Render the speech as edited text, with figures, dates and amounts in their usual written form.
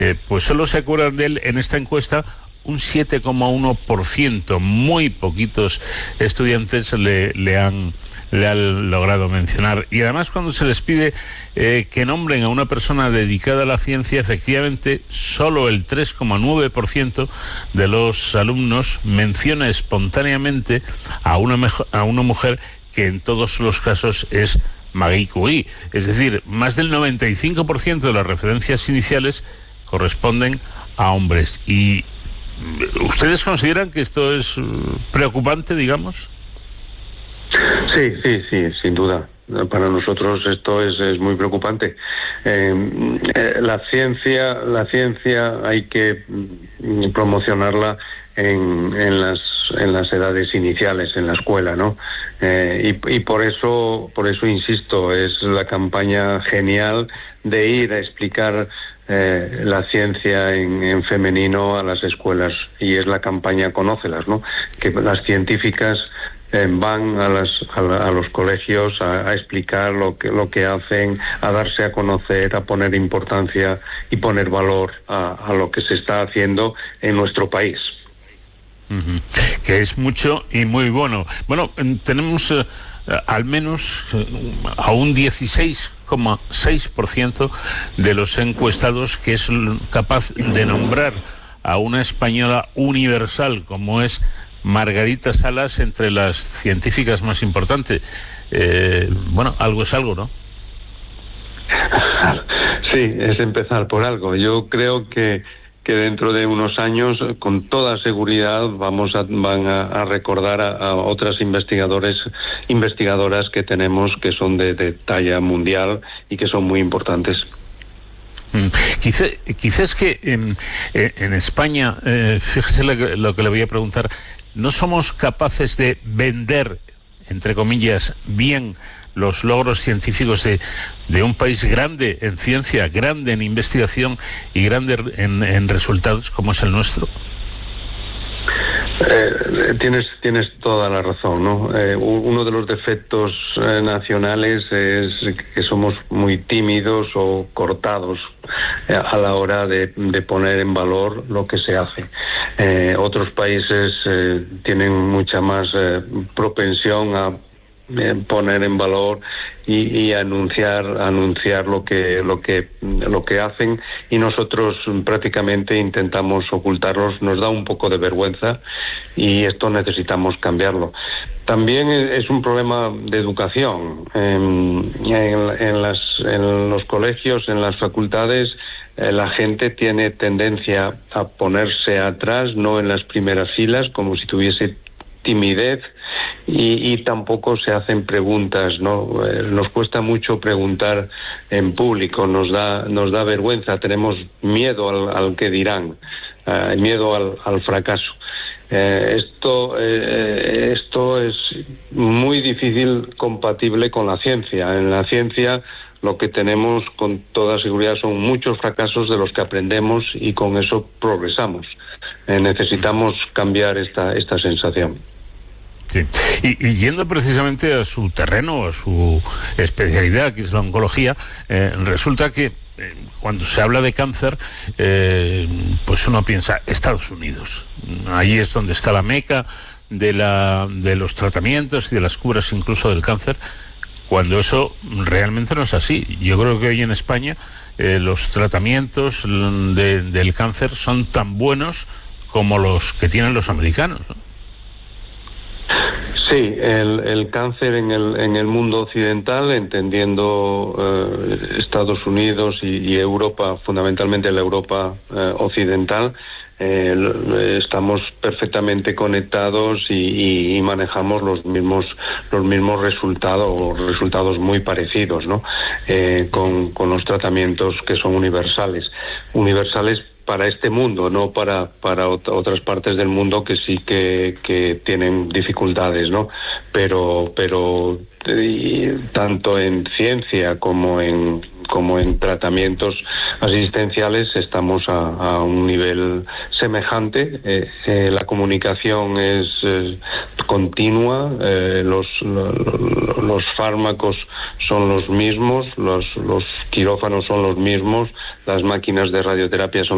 pues solo se acuerdan de él en esta encuesta un 7,1%. Muy poquitos estudiantes le han logrado mencionar. Y además, cuando se les pide que nombren a una persona dedicada a la ciencia, efectivamente solo el 3,9% de los alumnos menciona espontáneamente a una mujer que en todos los casos es Marie Curie. Es decir, más del 95% de las referencias iniciales corresponden a hombres. ¿Y ustedes consideran que esto es preocupante, digamos? Sí, sin duda. Para nosotros esto es muy preocupante. La ciencia hay que promocionarla en las edades iniciales, en la escuela, ¿no? Y por eso insisto, es la campaña genial de ir a explicar la ciencia en femenino a las escuelas, y es la campaña Conócelas, ¿no? Que las científicas van a los colegios a explicar lo que hacen, a darse a conocer, a poner importancia y poner valor a lo que se está haciendo en nuestro país. Que es mucho y muy bueno. Bueno, tenemos al menos a un 16,6% de los encuestados que es capaz de nombrar a una española universal como es Margarita Salas entre las científicas más importantes. Bueno, algo es algo, ¿no? Sí, es empezar por algo. Yo creo que dentro de unos años, con toda seguridad, van a recordar a otras investigadoras que tenemos, que son de talla mundial y que son muy importantes. Quizás que en España, fíjese lo que le voy a preguntar, ¿no somos capaces de vender, entre comillas, bien los logros científicos de un país grande en ciencia, grande en investigación y grande en resultados como es el nuestro? Tienes toda la razón, ¿no? Uno de los defectos nacionales es que somos muy tímidos o cortados a la hora de poner en valor lo que se hace. Otros países tienen mucha más propensión a poner en valor y anunciar lo que hacen, y nosotros prácticamente intentamos ocultarlos. Nos da un poco de vergüenza y esto necesitamos cambiarlo. También es un problema de educación. En los colegios, en las facultades, la gente tiene tendencia a ponerse atrás, no en las primeras filas, como si tuviese timidez, y tampoco se hacen preguntas, ¿no? Nos cuesta mucho preguntar en público, nos da vergüenza, tenemos miedo al que dirán, miedo al fracaso. Esto es muy difícil compatible con la ciencia. En la ciencia lo que tenemos con toda seguridad son muchos fracasos de los que aprendemos, y con eso progresamos. Necesitamos cambiar esta sensación. Sí. Y yendo precisamente a su terreno, a su especialidad, que es la oncología, resulta que cuando se habla de cáncer, pues uno piensa Estados Unidos. Allí es donde está la meca de los tratamientos y de las curas incluso del cáncer, cuando eso realmente no es así. Yo creo que hoy en España los tratamientos del cáncer son tan buenos como los que tienen los americanos, ¿no? Sí, el cáncer en el mundo occidental, entendiendo Estados Unidos y Europa, fundamentalmente la Europa occidental, estamos perfectamente conectados y manejamos los mismos resultados, o resultados muy parecidos, ¿no? Con los tratamientos que son universales para este mundo, no para otras partes del mundo que sí que tienen dificultades, ¿no? Pero tanto en ciencia como en tratamientos asistenciales estamos a un nivel semejante. La comunicación es continua, los fármacos son los mismos, los quirófanos son los mismos, las máquinas de radioterapia son